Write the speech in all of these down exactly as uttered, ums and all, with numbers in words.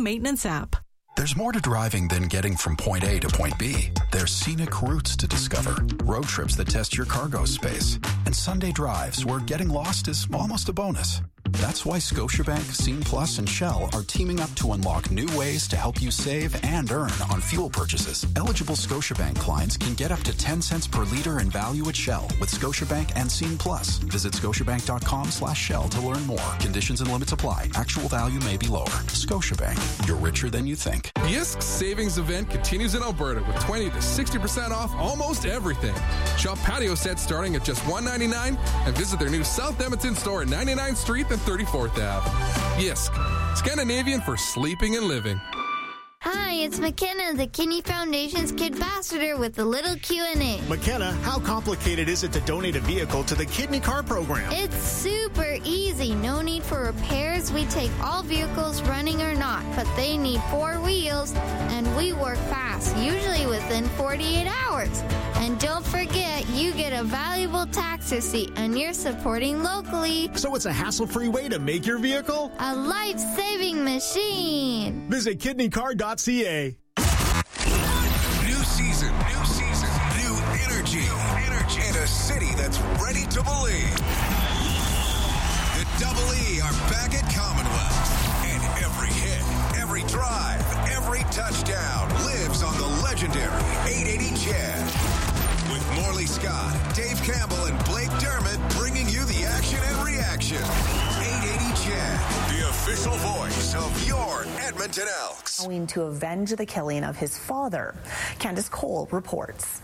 maintenance app. There's more to driving than getting from point A to point B. There's scenic routes to discover, road trips that test your cargo space, and Sunday drives where getting lost is almost a bonus. That's why Scotiabank, Scene Plus, and Shell are teaming up to unlock new ways to help you save and earn on fuel purchases. Eligible Scotiabank clients can get up to ten cents per liter in value at Shell with Scotiabank and Scene Plus. Visit scotiabank.com slash Shell to learn more. Conditions and limits apply. Actual value may be lower. Scotiabank. You're richer than you think. The I S K Savings Event continues in Alberta with twenty to sixty percent off almost everything. Shop patio sets starting at just one dollar ninety-nine and visit their new South Edmonton store at ninety-ninth Street and thirty-fourth Avenue. Y I S K, Scandinavian for sleeping and living. Hi, it's McKenna, the Kidney Foundation's Kid Ambassador with a little Q and A. McKenna, how complicated is it to donate a vehicle to the Kidney Car Program? It's super easy. No need for repairs. We take all vehicles running or not, but they need four wheels, and we work fast, usually within forty-eight hours. And don't forget, you get a valuable tax receipt, and you're supporting locally. So it's a hassle-free way to make your vehicle a life-saving machine. Visit kidney car dot c a. New season, new season, new energy, energy, and a city that's ready to believe. The Double E are back at Commonwealth, and every hit, every drive, every touchdown lives on the legendary eight eighty Chad. With Morley Scott, Dave Campbell, and Blake Dermott bringing you the action and reaction. eight eighty Chad, the official voice of your Edmonton Elks. Going to avenge the killing of his father. Candace Cole reports.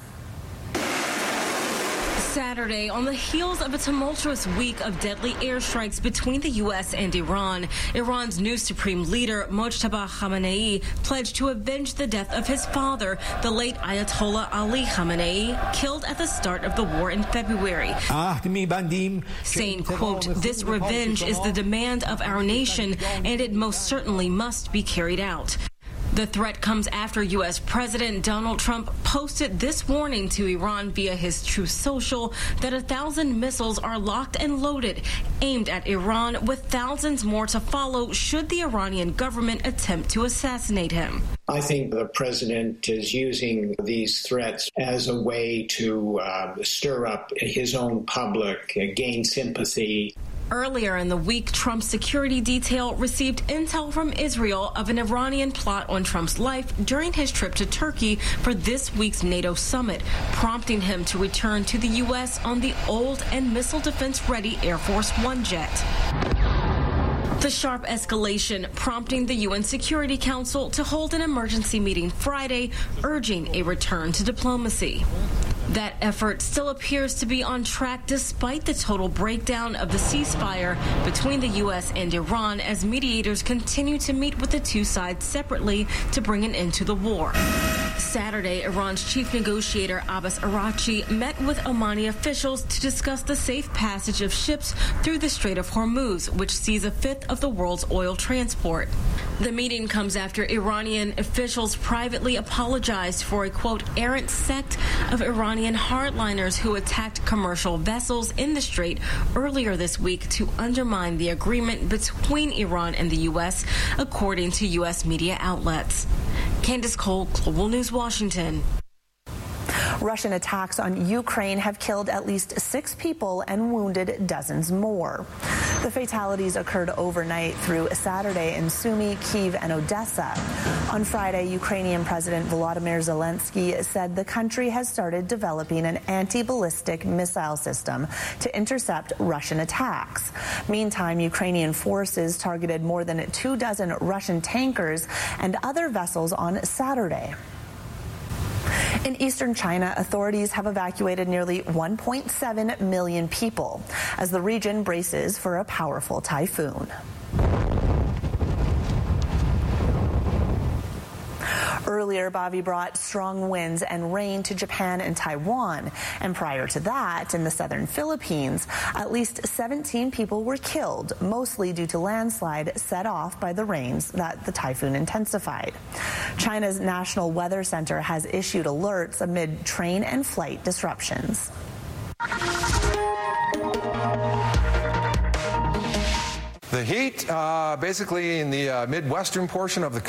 Saturday, on the heels of a tumultuous week of deadly airstrikes between the U S and Iran, Iran's new supreme leader, Mojtaba Khamenei, pledged to avenge the death of his father, the late Ayatollah Ali Khamenei, killed at the start of the war in February. Saying, quote, "This revenge is the demand of our nation, and it most certainly must be carried out." The threat comes after U S President Donald Trump posted this warning to Iran via his Truth Social that a thousand missiles are locked and loaded, aimed at Iran, with thousands more to follow should the Iranian government attempt to assassinate him. I think the president is using these threats as a way to uh, stir up his own public, uh, gain sympathy. Earlier in the week, Trump's security detail received intel from Israel of an Iranian plot on Trump's life during his trip to Turkey for this week's NATO summit, prompting him to return to the U S on the old and missile defense-ready Air Force One jet. The sharp escalation prompting the U N Security Council to hold an emergency meeting Friday, urging a return to diplomacy. That effort still appears to be on track despite the total breakdown of the ceasefire between the U S and Iran as mediators continue to meet with the two sides separately to bring an end to the war. Saturday, Iran's chief negotiator Abbas Araghchi met with Omani officials to discuss the safe passage of ships through the Strait of Hormuz, which sees a fifth of the world's oil transport. The meeting comes after Iranian officials privately apologized for a, quote, errant sect of Iranian hardliners who attacked commercial vessels in the strait earlier this week to undermine the agreement between Iran and the U S, according to U S media outlets. Candace Cole, Global News, Washington. Russian attacks on Ukraine have killed at least six people and wounded dozens more. The fatalities occurred overnight through Saturday in Sumy, Kyiv, and Odessa. On Friday, Ukrainian President Volodymyr Zelensky said the country has started developing an anti-ballistic missile system to intercept Russian attacks. Meantime, Ukrainian forces targeted more than two dozen Russian tankers and other vessels on Saturday. In eastern China, authorities have evacuated nearly one point seven million people as the region braces for a powerful typhoon. Earlier, Bobby brought strong winds and rain to Japan and Taiwan. And prior to that, in the southern Philippines, at least seventeen people were killed, mostly due to landslide set off by the rains that the typhoon intensified. China's National Weather Center has issued alerts amid train and flight disruptions. The heat, uh, basically in the uh, midwestern portion of the